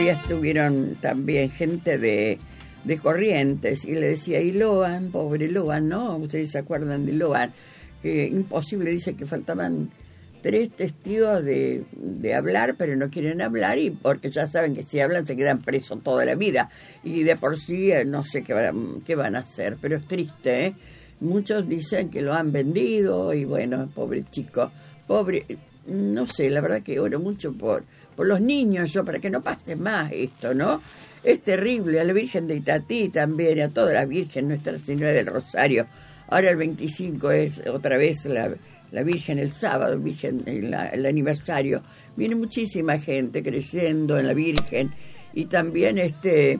día estuvieron también gente de Corrientes y le decía, y Loan, pobre Loan, ¿no? Ustedes se acuerdan de Loan, que imposible, dice que faltaban 3 testigos de hablar, pero no quieren hablar y porque ya saben que si hablan se quedan presos toda la vida y de por sí no sé qué van a hacer, pero es triste, ¿eh? Muchos dicen que lo han vendido y bueno, pobre chico, pobre, no sé, la verdad que oro mucho por los niños, yo, para que no pase más esto, ¿no? Es terrible, a la Virgen de Itatí también, a toda la Virgen, Nuestra Señora del Rosario. Ahora el 25 es otra vez la Virgen, el sábado, Virgen, el aniversario. Viene muchísima gente creyendo en la Virgen y también el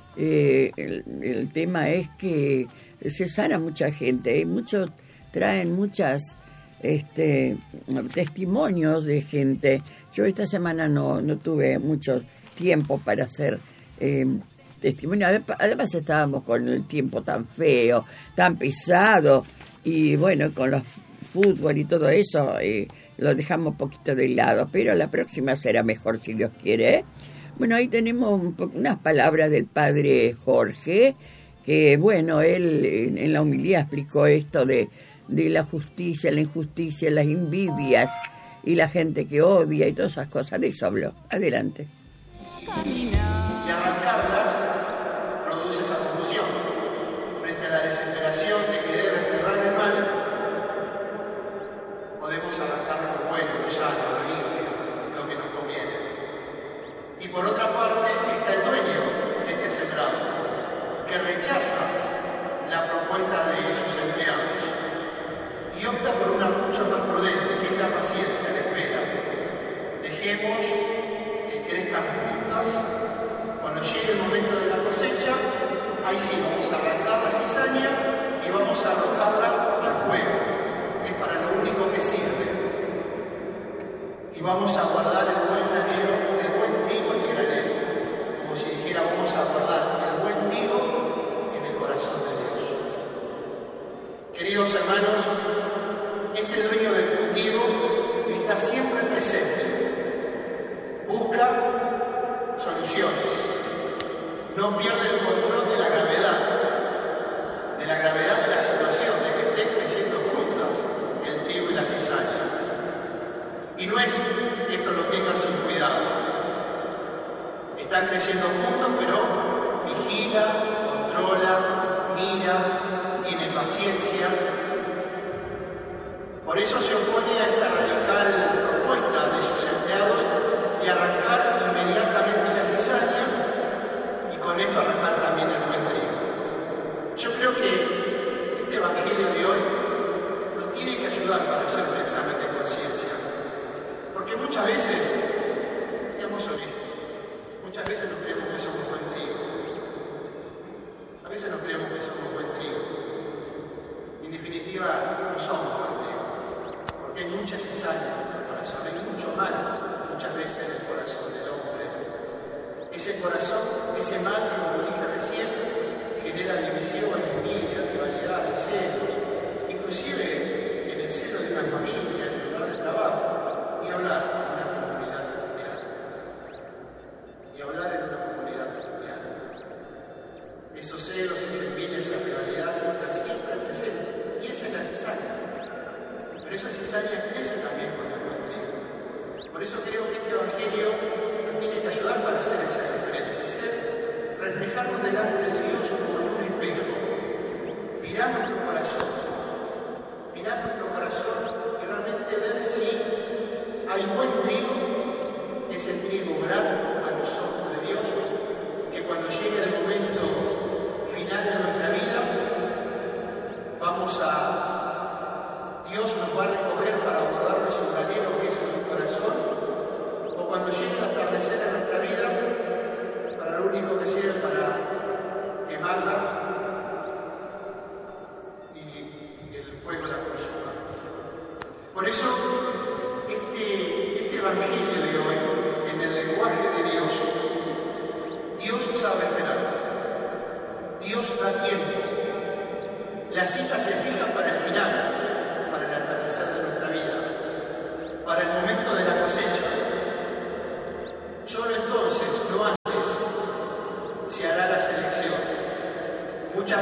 tema es que se sana mucha gente, muchos traen muchas testimonios de gente. Yo esta semana no tuve mucho tiempo para hacer testimonio. Además estábamos con el tiempo tan feo, tan pesado y bueno, con los fútbol y todo eso lo dejamos un poquito de lado, pero la próxima será mejor si Dios quiere, ¿eh? Bueno, ahí tenemos unas palabras del padre Jorge, que bueno, él en la homilía explicó esto de la justicia, la injusticia, las envidias y la gente que odia y todas esas cosas. De eso habló. Adelante. Y arrancarlas produce esa confusión frente a la desesperación de querer desterrar el mal. Podemos arrancar lo bueno, lo sano, lo limpio, lo que nos conviene. Y por otra parte está el dueño de este sembrado, que rechaza la propuesta de sus empleados y opta por una mucho más prudente, que es la paciencia, la espera. Dejemos que crezcan juntas. Cuando llegue el momento de la cosecha, ahí sí vamos a arrancar la cizaña y vamos a arrojarla al fuego. Es para lo único que sirve. Y vamos a guardar el buen granero, el buen trigo en el granero. Como si dijera, vamos a guardar el buen trigo en el corazón de Dios. Queridos hermanos, este dueño del cultivo está siempre presente. Busca soluciones. No pierde el control de la gravedad de la situación, de que estén creciendo juntas el trigo y la cizaña. Y no es que esto lo tenga sin cuidado. Están creciendo juntos, pero vigila, controla, mira, tiene paciencia. Por eso se opone a esta radical propuesta de sus empleados de arrancar inmediatamente la cizaña y con esto arrancar también el buen trigo. Yo creo que este evangelio de hoy nos tiene que ayudar para hacer un examen de conciencia. Porque muchas veces, seamos honestos, muchas veces nos creemos que somos buen trigo. A veces nos creemos que somos buen trigo. En definitiva, no somos buen trigo. Porque hay mucha cizaña en nuestro corazón, hay mucho mal muchas veces en el corazón del hombre. Ese corazón, ese mal, como dije recién, genera división, envidia, rivalidades, celos, inclusive en el seno de una familia, en el lugar de trabajo, y hablar en una comunidad cristiana. Esos celos, esa envidia, esa rivalidad está siempre presente, y esa es la cizaña. Pero esa cizaña crece también con el buen trigo. Por eso creo que este evangelio nos tiene que ayudar para hacer esa diferencia, reflejarnos delante de Dios como en un espejo. Mirar nuestro corazón y realmente ver si hay buen trigo, ese trigo grato a los ojos de Dios, que cuando llegue el momento final de nuestra vida, Dios nos va a recoger para guardarnos su granero que es en su corazón, o cuando llegue el atardecer en nuestra vida, para lo único que sirve para quemarla y el fuego la consuma. Por eso, este evangelio de hoy, en el lenguaje de Dios sabe esperar. Dios da tiempo. La cita se fija para el final, para el atardecer de nuestra vida, para el momento de la cosecha. Solo entonces, no antes,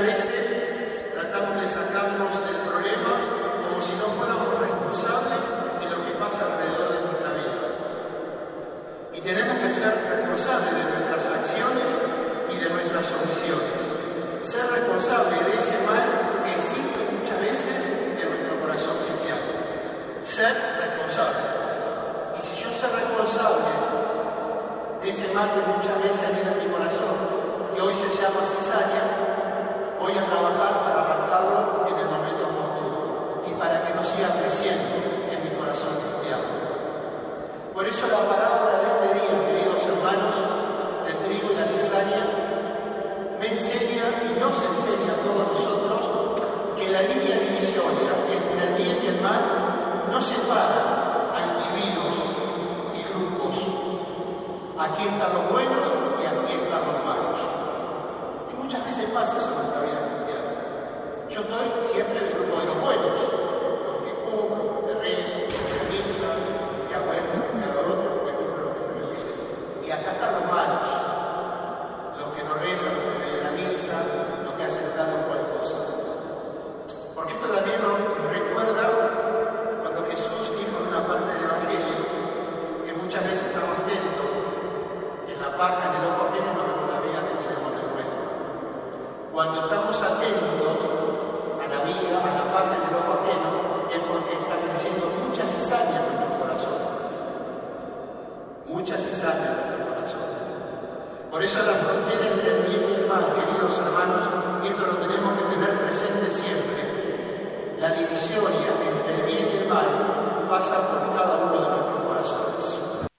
muchas veces tratamos de sacarnos del problema como si no fuéramos responsables de lo que pasa alrededor de nuestra vida. Y tenemos que ser responsables de nuestras acciones y de nuestras omisiones. Ser responsables de ese mal que existe muchas veces en nuestro corazón cristiano. Ser responsable. Y si yo soy responsable de ese mal que muchas veces anida en mi corazón, que hoy se llama cizaña, voy a trabajar para arrancarlo en el momento oportuno y para que no siga creciendo en mi corazón cristiano. Por eso la parábola de este día, queridos hermanos, del trigo y la cizaña, me enseña y nos enseña a todos nosotros que la línea divisoria entre el bien y el mal no separa a individuos y grupos. Aquí están los buenos y aquí están los malos. Y muchas veces pasa eso en nuestra vida cristiana. Yo estoy siempre en el grupo de los buenos, porque cumplo, porque rezo, porque hago misa, porque hago esto, porque hago lo otro, porque cumplo lo que se me pide. Y acá están los malos, los que no rezan, los que no vienen a la misa, los que hacen tal o cual cosa. Porque esto también nos recuerda cuando Jesús dijo en una parte del Evangelio que muchas veces estamos atentos en la paja, en el ojo ajeno, no vemos la viga que tenemos en el nuestro. Cuando estamos atentos a la viga, a la paja en el ojo ajeno, es porque está creciendo mucha cizaña en nuestro corazón. Mucha cizaña en nuestro corazón. Por eso la frontera entre el bien y el mal, queridos hermanos, y esto lo tenemos que tener presente siempre. La divisoria entre el bien y el mal pasa por cada uno de nuestros corazones.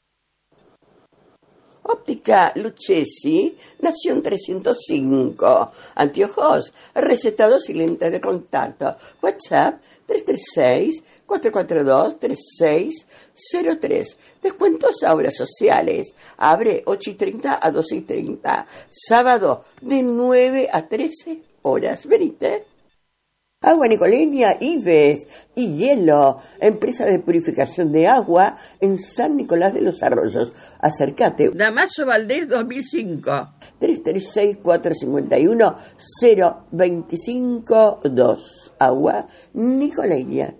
Óptica Lucchesi nació en 305, Anteojos, recetados y lentes de contacto. WhatsApp 336-442-3603. Descuentos a horas sociales. Abre 8:30 a 12:30. Sábado de 9 a 13 horas. Venite. Agua Nicoleña, Ives y Hielo, empresa de purificación de agua en San Nicolás de los Arroyos. Acércate. Damaso Valdés 2005. 336-451-0252. Agua Nicoleña.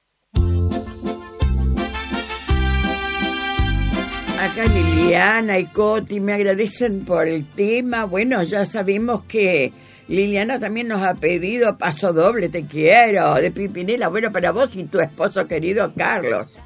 Acá Liliana y Coti me agradecen por el tema. Bueno, ya sabemos que Liliana también nos ha pedido Paso Doble, te quiero, de Pimpinela. Bueno, para vos y tu esposo querido Carlos.